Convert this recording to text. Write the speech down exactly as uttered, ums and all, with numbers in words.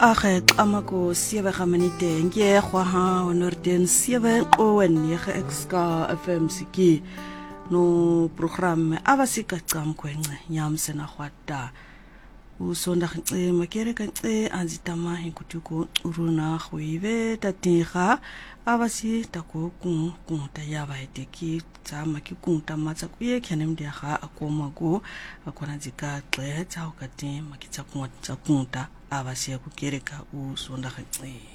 Age amako sewe gaminite nge gwa ha honderd sewe o nege exka F M siki no program abasika camkwence nyamsena gwata usonda gce makere kance anzitama hinkutuko uruna khwibe tatiga abasi tako ku kunta yaba eteki tsama ki kunta matsa kuye kyanem dia ga akomago akona zika tle tsa okati makitsa kunta abasi kukereka usonda gce